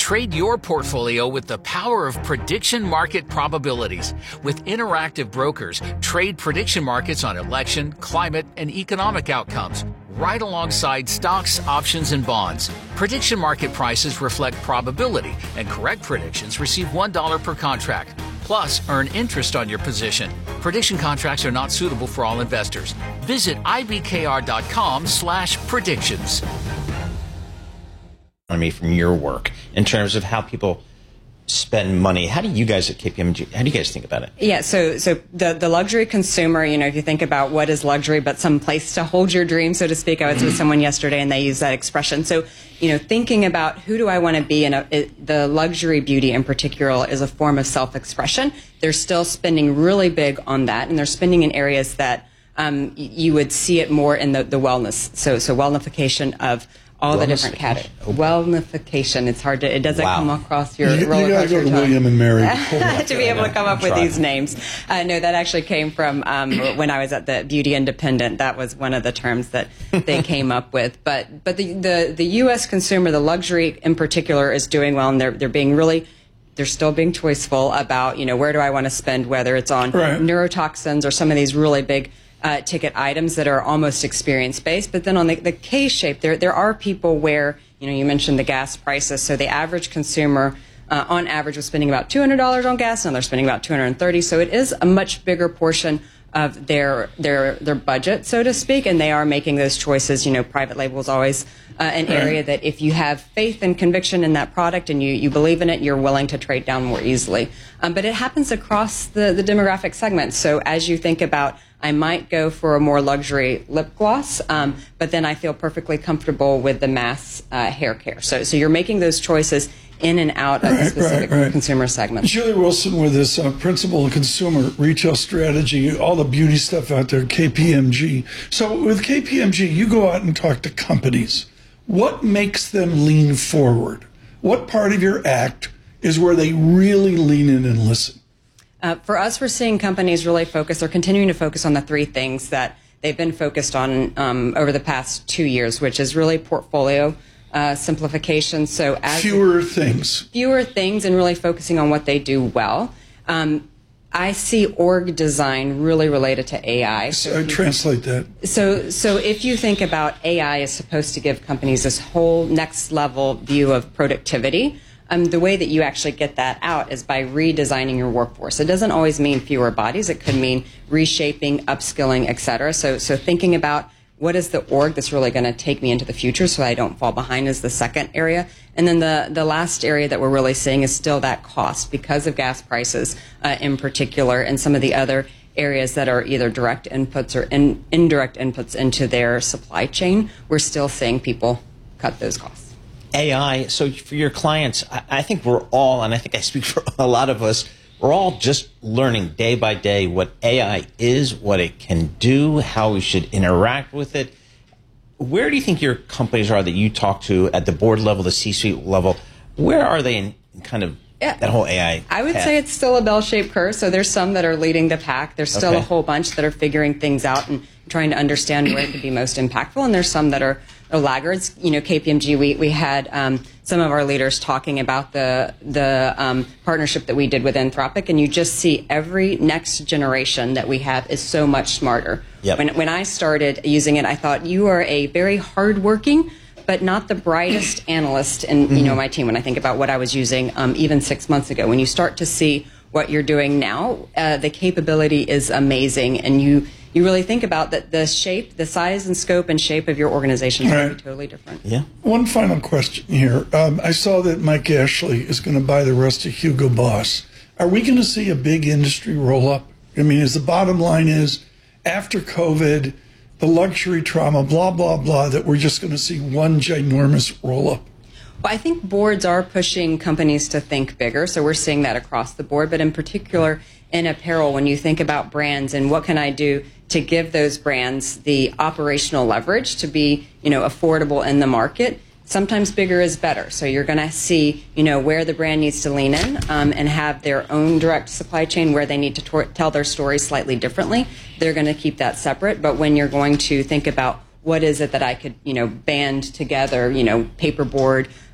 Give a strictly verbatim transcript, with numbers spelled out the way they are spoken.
Trade your portfolio with the power of prediction market probabilities. With Interactive Brokers, trade prediction markets on election, climate, and economic outcomes, right alongside stocks, options, and bonds. Prediction market prices reflect probability, and correct predictions receive one dollar per contract. Plus, earn interest on your position. Prediction contracts are not suitable for all investors. Visit ibkr.com slash predictions. From your work in terms of how people spend money. How do you guys at K P M G, how do you guys think about it? Yeah, so so the, the luxury consumer, you know, if you think about what is luxury but some place to hold your dream, so to speak. I was with someone yesterday and they used that expression. So, you know, thinking about who do I want to be, and the luxury beauty in particular is a form of self-expression. They're still spending really big on that, and they're spending in areas that um, you would see it more in the, the wellness. So, so wellnification of all the different categories. Wellnification. It's hard to, it doesn't wow. come across your you, roller you gotta coaster go to tongue. William and Mary to be able to come up with these names. Uh, no, that actually came from um, when I was at the Beauty Independent. That was one of the terms that they came up with. But but the, the, the U S consumer, the luxury in particular, is doing well, and they're they're being really, they're still being choiceful about, you know, where do I want to spend, whether it's on right. neurotoxins or some of these really big Uh, ticket items that are almost experience-based. But then on the, the K-shape, there there are people where, you know, you mentioned the gas prices. So the average consumer, uh, on average, was spending about two hundred dollars on gas, and they're spending about two hundred thirty dollars. So it is a much bigger portion of their their their budget, so to speak, and they are making those choices. You know, private label is always uh, an area that if you have faith and conviction in that product and you, you believe in it, you're willing to trade down more easily. Um, but it happens across the, the demographic segments. So as you think about, I might go for a more luxury lip gloss, um, but then I feel perfectly comfortable with the mass uh, hair care. So, so you're making those choices in and out of right, the specific right, right. consumer segment. Julie Wilson with this uh, principal consumer retail strategy, all the beauty stuff out there, K P M G. So with K P M G, you go out and talk to companies. What makes them lean forward? What part of your act is where they really lean in and listen? Uh, for us, we're seeing companies really focus, or continuing to focus on the three things that they've been focused on um, over the past two years, which is really portfolio uh, simplification. So as fewer things. Fewer things, and really focusing on what they do well. Um, I see org design really related to A I. So I translate that. So, so if you think about A I is supposed to give companies this whole next level view of productivity. Um, the way that you actually get that out is by redesigning your workforce. It doesn't always mean fewer bodies. It could mean reshaping, upskilling, et cetera. So, so thinking about what is the org that's really going to take me into the future so I don't fall behind is the second area. And then the, the last area that we're really seeing is still that cost because of gas prices uh, in particular, and some of the other areas that are either direct inputs or in, indirect inputs into their supply chain. We're still seeing people cut those costs. A I, so for your clients, I, I think we're all, and I think I speak for a lot of us, we're all just learning day by day what A I is, what it can do, how we should interact with it. Where do you think your companies are that you talk to at the board level, the C-suite level? Where are they in kind of yeah. that whole A I I would path? say it's still a bell-shaped curve. So there's some that are leading the pack. There's still okay. a whole bunch that are figuring things out and trying to understand where it could be most impactful. And there's some that are laggards. You know, K P M G, we, we had um, some of our leaders talking about the the um, partnership that we did with Anthropic, and you just see every next generation that we have is so much smarter. Yep. When, when I started using it, I thought you are a very hardworking but not the brightest analyst in you know my team. When I think about what I was using um, even six months ago, when you start to see what you're doing now, uh, the capability is amazing, and you you really think about that the shape, the size and scope and shape of your organization is right. going to be totally different. Yeah. One final question here. Um, I saw that Mike Ashley is going to buy the rest of Hugo Boss. Are we going to see a big industry roll up? I mean, is the bottom line is after COVID, the luxury trauma, blah, blah, blah, that we're just going to see one ginormous roll up? Well, I think boards are pushing companies to think bigger, so we're seeing that across the board. But in particular, in apparel, when you think about brands and what can I do to give those brands the operational leverage to be, you know, affordable in the market, sometimes bigger is better. So you're going to see, you know, where the brand needs to lean in um, and have their own direct supply chain where they need to tor- tell their story slightly differently. They're going to keep that separate. But when you're going to think about what is it that I could, you know, band together, you know, paperboard,